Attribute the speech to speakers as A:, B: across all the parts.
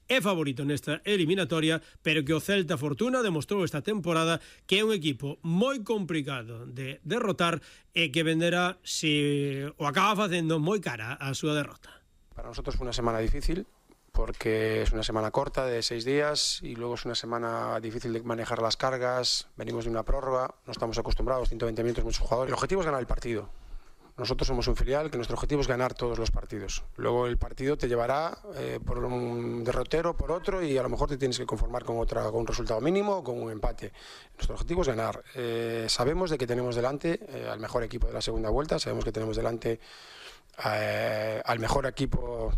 A: é favorito nesta eliminatoria, pero que o Celta Fortuna demostrou esta temporada que é un equipo moi complicado de derrotar e que venderá se o acaba facendo moi cara a súa derrota.
B: Para nosotros fue una semana difícil, porque es una semana corta de 6 días y luego es una semana difícil de manejar las cargas, venimos de una prórroga, no estamos acostumbrados, 120 minutos muchos jugadores. El objetivo es ganar el partido. Nosotros somos un filial que nuestro objetivo es ganar todos los partidos. Luego el partido te llevará por un derrotero, por otro, y a lo mejor te tienes que conformar con un resultado mínimo o con un empate. Nuestro objetivo es ganar. Sabemos de que tenemos delante al mejor equipo de la segunda vuelta, sabemos que tenemos delante al mejor equipo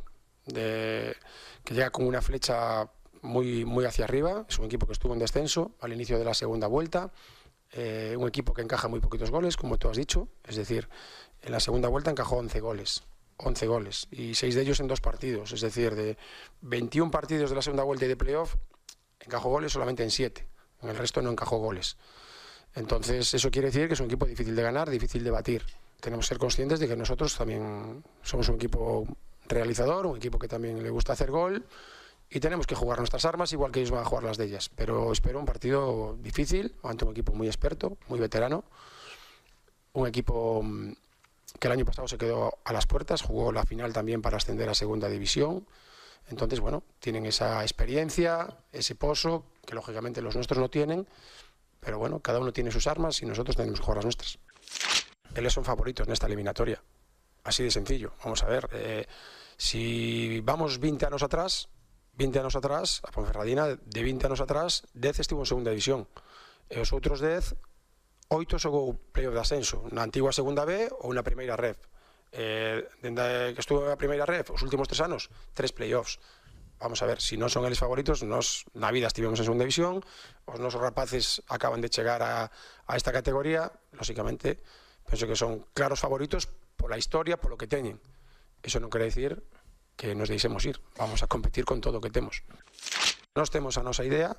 B: que llega con una flecha muy hacia arriba. Es un equipo que estuvo en descenso al inicio de la segunda vuelta, un equipo que encaja muy poquitos goles, como tú has dicho, es decir, en la segunda vuelta encajó 11 goles y 6 de ellos en 2 partidos, es decir, de 21 partidos de la segunda vuelta y de playoff encajó goles solamente en 7, en el resto no encajó goles. Entonces eso quiere decir que es un equipo difícil de ganar, difícil de batir. Tenemos que ser conscientes de que nosotros también somos un equipo realizador, un equipo que también le gusta hacer gol, y tenemos que jugar nuestras armas igual que ellos van a jugar las de ellas. Pero espero un partido difícil ante un equipo muy experto, muy veterano, un equipo que el año pasado se quedó a las puertas, jugó la final también para ascender a segunda división. Entonces, bueno, tienen esa experiencia, ese pozo que lógicamente los nuestros no tienen, pero bueno, cada uno tiene sus armas y nosotros tenemos que jugar las nuestras. Ellos son favoritos en esta eliminatoria, así de sencillo. Vamos a ver, si vamos 20 años atrás, a Ponferradina, de 20 años atrás, 10 estuvo en segunda división. E os outros 10, 8 xogou playoff de ascenso, na antigua segunda B ou na primeira ref. Dende que estuvo na primeira ref, os últimos 3 anos, 3 playoffs. Vamos a ver, si non son eles favoritos, nos na vida estivemos en segunda división, os nosos rapaces acaban de chegar a esta categoría, lógicamente, penso que son claros favoritos pola historia, polo que teñen. Eso non quere dicir que nos deixemos ir, vamos a competir con todo o que temos. Nós temos a nosa idea,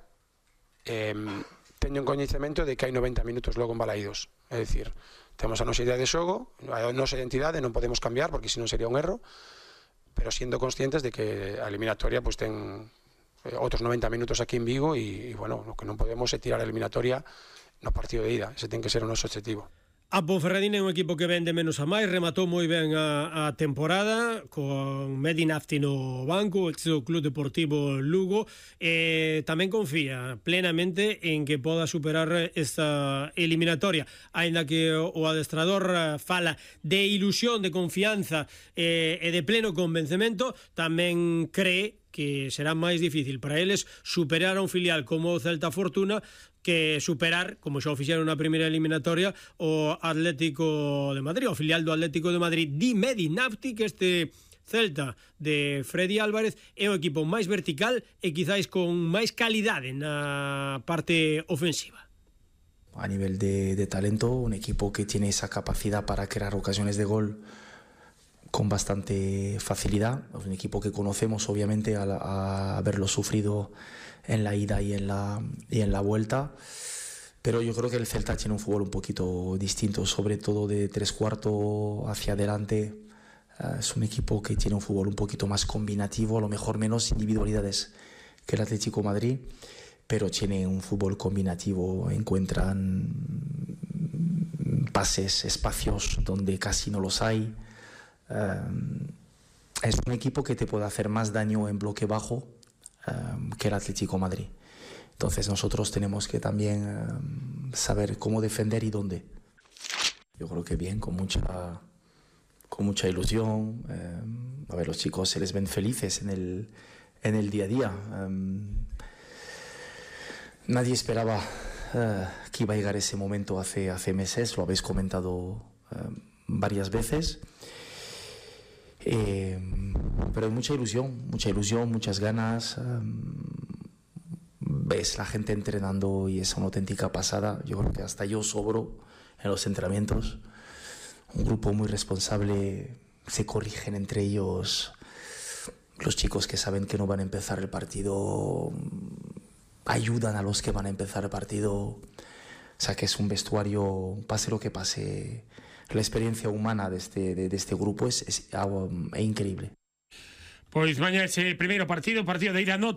B: teño en coñecemento de que hai 90 minutos logo en Balaídos, é dicir, temos a nosa idea de xogo, a nosa identidade non podemos cambiar porque senón sería un erro, pero siendo conscientes de que a eliminatoria pues ten outros 90 minutos aquí en Vigo e bueno, o que non podemos é tirar a eliminatoria no partido de ida, ese ten que ser o noso objetivo.
A: A Ponferradina é un equipo que vende menos a máis, rematou moi ben a temporada con Medi Nafti no banco, o Club Deportivo Lugo, tamén confía plenamente en que poda superar esta eliminatoria, aínda que o adestrador fala de ilusión, de confianza e de pleno convencemento, tamén cree que será máis difícil para eles superar a un filial como o Celta Fortuna que superar, como xa o fixeron na primeira eliminatoria, o Atlético de Madrid, o filial do Atlético de Madrid. Di Medi Nafti que este Celta de Freddy Álvarez é o equipo máis vertical e quizáis con máis calidade na parte ofensiva.
C: A nivel de talento, un equipo que tiene esa capacidad para crear ocasiones de gol con bastante facilidad, es un equipo que conocemos obviamente a haberlo sufrido en la ida y en la vuelta, pero yo creo que el Celta tiene un fútbol un poquito distinto, sobre todo de 3/4 hacia adelante. Es un equipo que tiene un fútbol un poquito más combinativo, a lo mejor menos individualidades que el Atlético de Madrid, pero tiene un fútbol combinativo, encuentran pases, espacios donde casi no los hay. Es un equipo que te puede hacer más daño en bloque bajo que el Atlético de Madrid. Entonces nosotros tenemos que también saber cómo defender y dónde. Yo creo que bien, con mucha ilusión. A ver, los chicos se les ven felices en el día a día. Nadie esperaba que iba a llegar ese momento hace meses, lo habéis comentado varias veces. Pero hay mucha ilusión, muchas ganas. Ves la gente entrenando y es una auténtica pasada. Yo creo que hasta yo sobro en los entrenamientos. Un grupo muy responsable, se corrigen entre ellos. Los chicos que saben que no van a empezar el partido ayudan a los que van a empezar el partido. O sea que es un vestuario, pase lo que pase. La experiencia humana de este grupo es increíble.
D: Pois mañá ese primeiro partido de ida no